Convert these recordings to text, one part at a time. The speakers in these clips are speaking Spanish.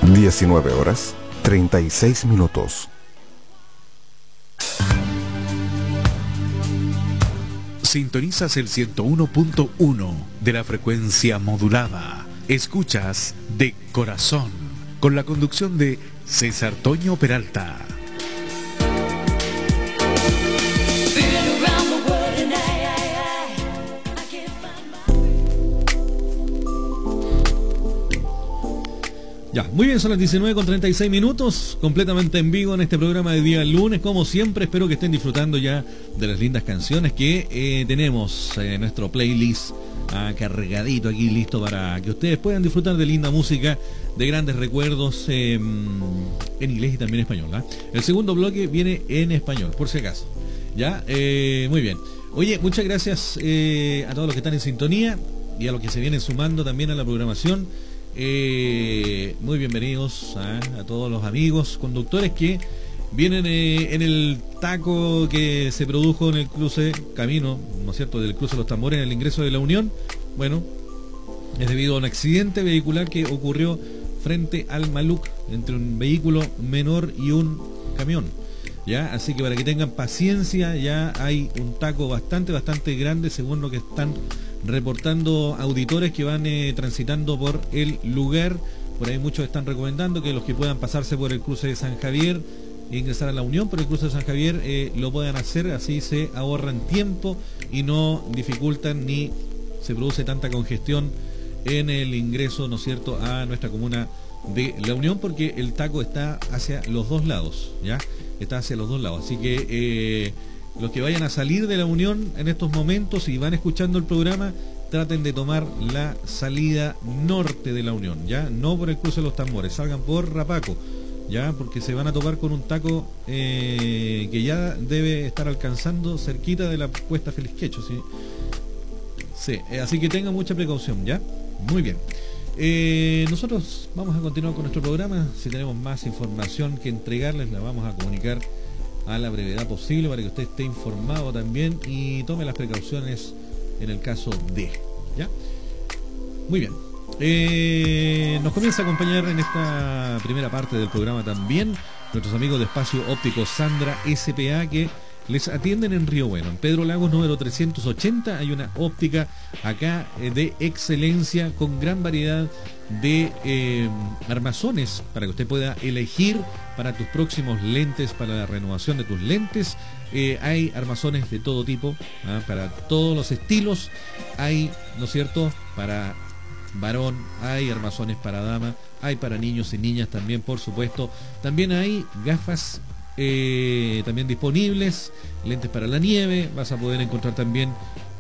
19 horas 36 minutos. Sintonizas el 101.1 de la frecuencia modulada. Escuchas De Corazón, con la conducción de César Toño Peralta. Ya, muy bien, son las 19:36 minutos, completamente en vivo en este programa de día lunes, como siempre. Espero que estén disfrutando ya de las lindas canciones que tenemos en nuestro playlist cargadito aquí, listo para que ustedes puedan disfrutar de linda música, de grandes recuerdos en inglés y también en español, ¿eh? El segundo bloque viene en español, por si acaso. Ya, muy bien. Oye, muchas gracias a todos los que están en sintonía y a los que se vienen sumando también a la programación. Muy bienvenidos a todos los amigos conductores que vienen en el taco que se produjo en el cruce camino, ¿no es cierto?, del cruce de los Tambores en el ingreso de La Unión. Bueno, es debido a un accidente vehicular que ocurrió frente al Maluc entre un vehículo menor y un camión. Ya, así que para que tengan paciencia, ya hay un taco bastante grande según lo que están reportando auditores que van transitando por el lugar. Por ahí muchos están recomendando que los que puedan pasarse por el cruce de San Javier e ingresar a La Unión por el cruce de San Javier lo puedan hacer, así se ahorran tiempo y no dificultan ni se produce tanta congestión en el ingreso, ¿no es cierto?, a nuestra comuna de La Unión, porque el taco está hacia los dos lados, ¿ya? Está hacia los dos lados, así que los que vayan a salir de La Unión en estos momentos y van escuchando el programa, traten de tomar la salida norte de La Unión, ¿ya? No por el cruce de los Tambores, salgan por Rapaco, ¿ya? Porque se van a topar con un taco que ya debe estar alcanzando cerquita de la puesta Félix Quecho, ¿sí? Sí, así que tengan mucha precaución, ¿ya? Muy bien. Nosotros vamos a continuar con nuestro programa. Si tenemos más información que entregarles, la vamos a comunicar a la brevedad posible para que usted esté informado también y tome las precauciones en el caso de, ¿ya? Muy bien. Nos comienza a acompañar en esta primera parte del programa también nuestros amigos de Espacio Óptico Sandra S.p.A. que les atienden en Río Bueno, en Pedro Lagos número 380. Hay una óptica acá de excelencia con gran variedad de armazones para que usted pueda elegir para tus próximos lentes, para la renovación de tus lentes. Hay armazones de todo tipo, para todos los estilos. Hay, ¿no es cierto?, para varón, hay armazones para dama, hay para niños y niñas también, por supuesto. También hay gafas también disponibles, lentes para la nieve. Vas a poder encontrar también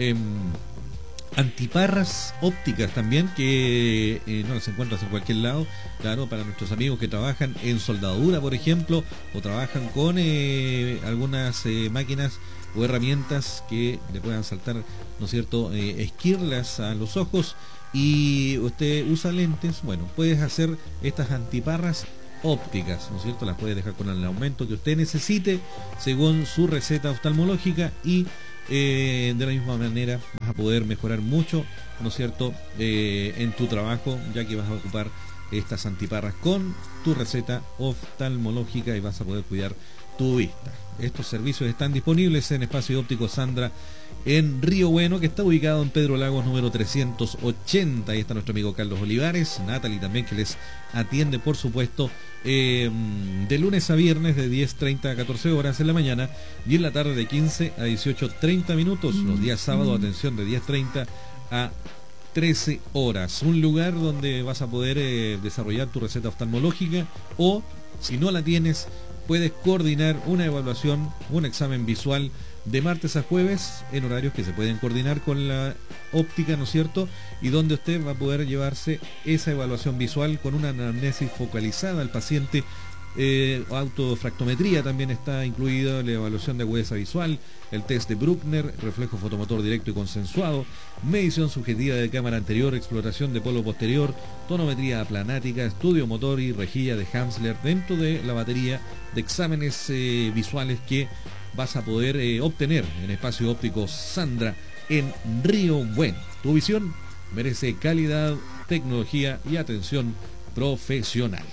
antiparras ópticas también, que no las encuentras en cualquier lado, claro, para nuestros amigos que trabajan en soldadura, por ejemplo, o trabajan con algunas máquinas o herramientas que le puedan saltar, ¿no es cierto?, esquirlas a los ojos, y usted usa lentes. Bueno, puedes hacer estas antiparras ópticas, ¿no es cierto? Las puede dejar con el aumento que usted necesite según su receta oftalmológica, y de la misma manera vas a poder mejorar mucho, ¿no es cierto?, en tu trabajo, ya que vas a ocupar estas antiparras con tu receta oftalmológica y vas a poder cuidar tu vista. Estos servicios están disponibles en Espacio Óptico Sandra en Río Bueno, que está ubicado en Pedro Lagos número 380. Ahí está nuestro amigo Carlos Olivares, Natalie también, que les atiende, por supuesto, de lunes a viernes de 10:30 a 14 horas en la mañana, y en la tarde de 15 a 18:30 minutos. Los días sábados, atención, de 10:30 a 13 horas. Un lugar donde vas a poder desarrollar tu receta oftalmológica, o si no la tienes, puedes coordinar una evaluación, un examen visual de martes a jueves en horarios que se pueden coordinar con la óptica, ¿no es cierto?, y donde usted va a poder llevarse esa evaluación visual con una anamnesis focalizada al paciente. Autofractometría también está incluida, la evaluación de agudeza visual, el test de Bruckner, reflejo fotomotor directo y consensuado, medición subjetiva de cámara anterior, exploración de polo posterior, tonometría aplanática, estudio motor y rejilla de Hamsler, dentro de la batería de exámenes visuales que vas a poder obtener en Espacio Óptico Sandra en Río Bueno. Tu visión merece calidad, tecnología y atención profesional.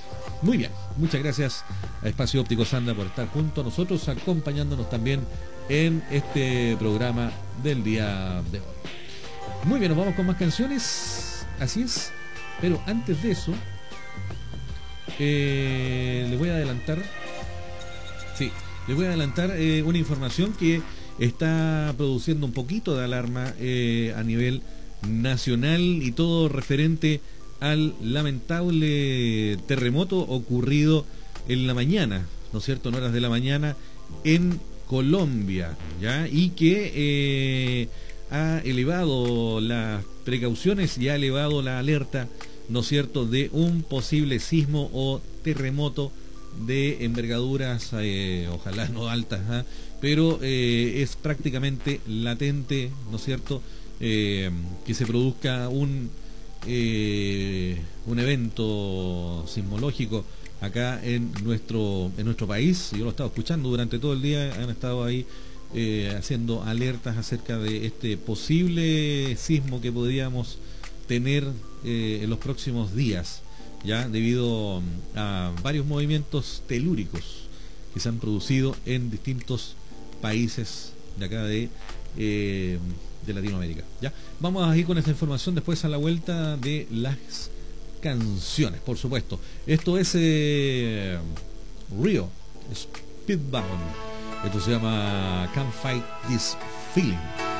Muy bien, muchas gracias a Espacio Óptico Sanda por estar junto a nosotros, acompañándonos también en este programa del día de hoy. Muy bien, nos vamos con más canciones, así es, pero antes de eso, les voy a adelantar una información que está produciendo un poquito de alarma a nivel nacional, y todo referente al lamentable terremoto ocurrido en la mañana, ¿no es cierto?, en horas de la mañana en Colombia, ¿ya? Y que ha elevado las precauciones y ha elevado la alerta, ¿no es cierto?, de un posible sismo o terremoto de envergaduras, ojalá no altas, pero es prácticamente latente, ¿no es cierto?, que se produzca un evento sismológico acá en nuestro país. Yo lo he estado escuchando durante todo el día, han estado ahí haciendo alertas acerca de este posible sismo que podríamos tener en los próximos días, ya debido a varios movimientos telúricos que se han producido en distintos países de acá de Latinoamérica. Ya vamos a ir con esta información después a la vuelta de las canciones, por supuesto. Esto es Rio Speedbound. Esto se llama Can't Fight This Feeling.